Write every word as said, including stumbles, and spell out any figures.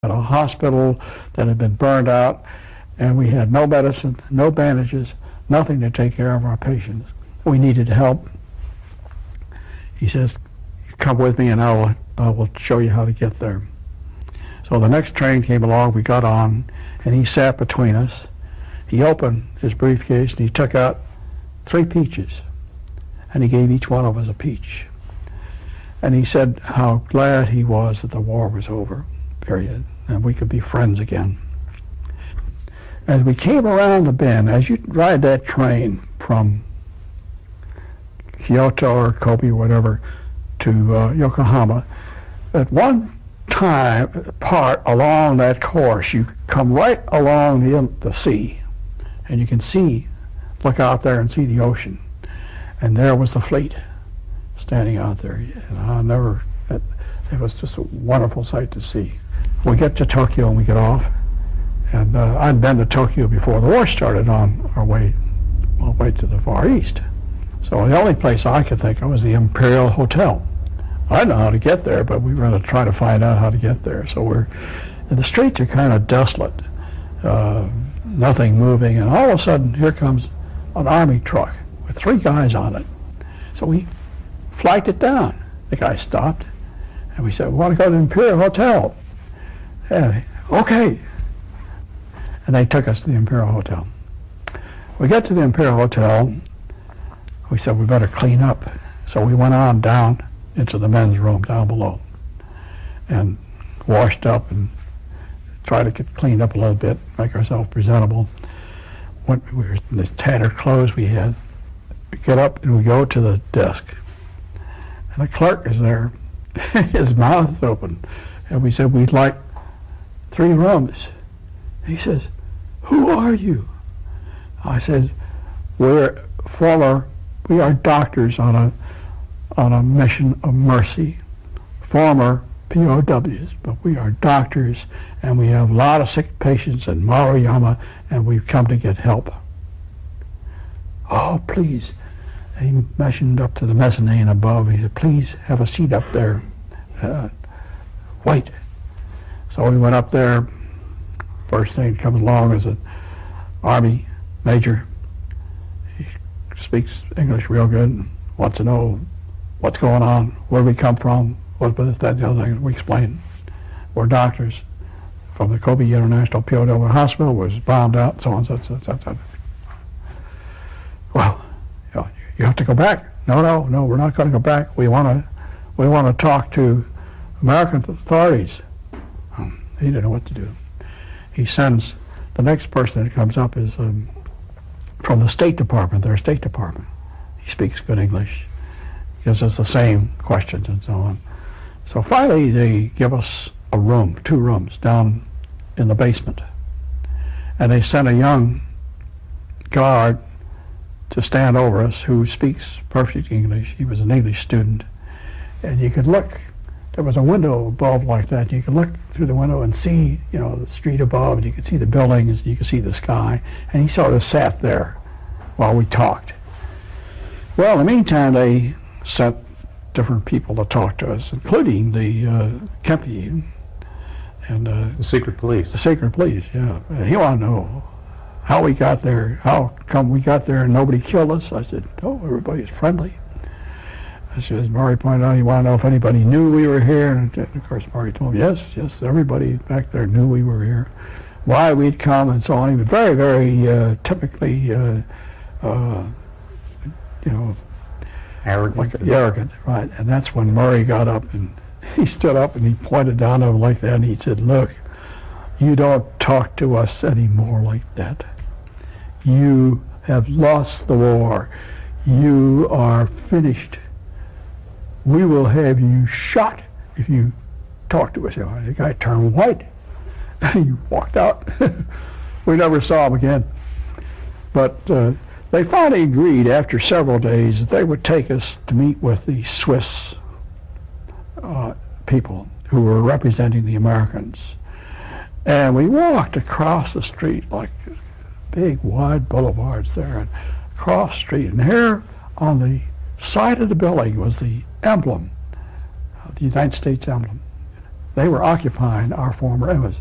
at a hospital that had been burned out, and we had no medicine, no bandages, nothing to take care of our patients. We needed help. He says, come with me and I will, I will show you how to get there. So the next train came along, we got on, and he sat between us. He opened his briefcase and he took out three peaches, and he gave each one of us a peach. And he said how glad he was that the war was over, period, and we could be friends again. As we came around the bend, as you ride that train from Kyoto or Kobe or whatever to uh, Yokohama, at one time, part along that course, you come right along the, the sea, and you can see, look out there and see the ocean. And there was the fleet standing out there. And I never, it, it was just a wonderful sight to see. We get to Tokyo and we get off. And uh, I'd been to Tokyo before the war started on our way, our way to the Far East. So the only place I could think of was the Imperial Hotel. I didn't know how to get there, but we were going to try to find out how to get there. So we're, and the streets are kind of desolate, uh, nothing moving, and all of a sudden here comes an army truck with three guys on it. So we flagged it down. The guy stopped, and we said, we want to go to the Imperial Hotel. And, okay. And they took us to the Imperial Hotel. We got to the Imperial Hotel. We said, we better clean up. So we went on down into the men's room down below and washed up and tried to get cleaned up a little bit, make ourselves presentable. When we were in the tattered clothes we had, we get up and we go to the desk. And the clerk is there. His mouth is open. And we said, we'd like three rooms. He says, who are you? I said, we're former, we are doctors on a on a mission of mercy, former P O Ws, but we are doctors and we have a lot of sick patients in Maruyama and we've come to get help. Oh, please. He motioned up to the mezzanine above. He said, please have a seat up there. Uh, wait. So we went up there. First thing that comes along is an Army major. He speaks English real good, wants to know what's going on, where we come from, what this, that, the other thing. We explained. We're doctors from the Kobe International P O W Hospital, was bombed out, so on, so on, so on, so on. Well, you know, you have to go back. No, no, no, we're not going to go back. We want to, we want to talk to American authorities. Um, he didn't know what to do. He sends, the next person that comes up is um, from the State Department, their State Department. He speaks good English, gives us the same questions and so on. So finally they give us a room, two rooms down in the basement. And they sent a young guard to stand over us who speaks perfect English. He was an English student. And you could look, there was a window above like that. You could look through the window and see, you know, the street above, and you could see the buildings, you could see the sky. And he sort of sat there while we talked. Well, in the meantime, they sent different people to talk to us, including the uh, Kempe and uh, the secret police. The secret police, yeah. And he wanted to know how we got there, how come we got there and nobody killed us. I said, oh, everybody's friendly. As Murray pointed out, he wanted to know if anybody knew we were here. And of course, Murray told him, yes, yes, everybody back there knew we were here, why we'd come and so on. He was very, very uh, typically, uh, uh, you know, arrogant. Like, yeah, arrogant, right. And that's when Murray got up and he stood up and he pointed down at him like that and he said, look, you don't talk to us anymore like that. You have lost the war. You are finished. We will have you shot if you talk to us. The guy turned white and he walked out. We never saw him again. But uh, they finally agreed after several days that they would take us to meet with the Swiss uh, people who were representing the Americans. And we walked across the street, like big wide boulevards there, and across the street. And here on the side of the building was the emblem, the United States emblem. They were occupying our former embassy.